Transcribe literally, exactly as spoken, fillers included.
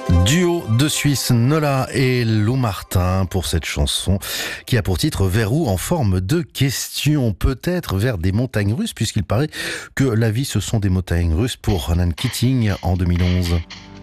Duo de Suisse, Nola et Lou Martin pour cette chanson qui a pour titre Vers où en forme de question. Peut-être vers des montagnes russes, puisqu'il paraît que la vie ce sont des montagnes russes pour Ronan Keating en deux mille onze.